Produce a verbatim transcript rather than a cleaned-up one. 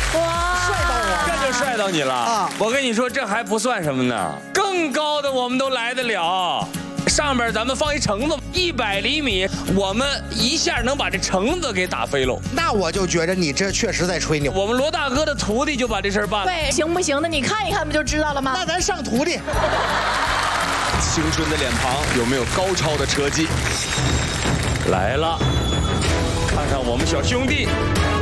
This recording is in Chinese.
哇， 帅到我， 这就帅到你了啊！我跟你说，这还不算什么呢，更高的我们都来得了。上边咱们放一橙子，一百厘米，我们一下能把这橙子给打飞喽。 那我就觉得你这确实在吹牛。 我们罗大哥的徒弟就把这事儿办了。 对，行不行的？你看一看不就知道了吗？ 那咱上徒弟。 青春的脸庞有没有高超的车技？ 来了，看看我们小兄弟。